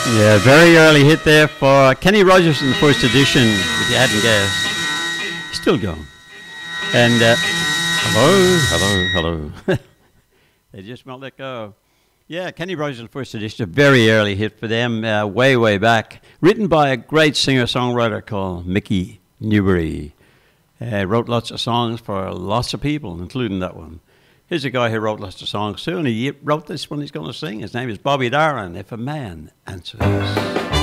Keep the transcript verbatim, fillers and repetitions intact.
Yeah, very early hit there for Kenny Rogers in the first edition, if you hadn't guessed. Still going. And uh, hello, hello, hello. They just won't let go. Yeah, Kenny Rogers in the first edition, a very early hit for them, uh, way, way back. Written by a great singer-songwriter called Mickey Newbury. Uh, wrote lots of songs for lots of people, including that one. Here's a guy who wrote lots of songs too, and he wrote this one he's going to sing. His name is Bobby Darin, If a Man Answers.